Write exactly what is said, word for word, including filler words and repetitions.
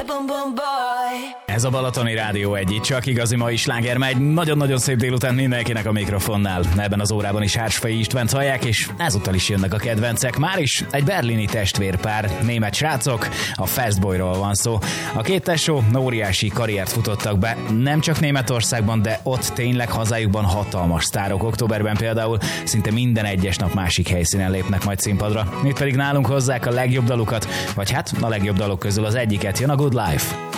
Ez a Balatoni Rádió egy, itt csak igazi mai sláger megy. Nagyon-nagyon szép délután mindenkinek a mikrofonnál. Ebben az órában is Hársfai Istvánt hallják, és ezúttal is jönnek a kedvencek. Már is egy berlini testvérpár, német srácok, a Fastboyról van szó. A két tesó óriási karriert futottak be, nem csak Németországban, de ott tényleg hazájukban hatalmas sztárok. Októberben például szinte minden egyes nap másik helyszínen lépnek majd színpadra. Itt pedig nálunk hozzák a legjobb dalukat, vagy hát a legjobb dalok közül az egyiket, jön a Good Life.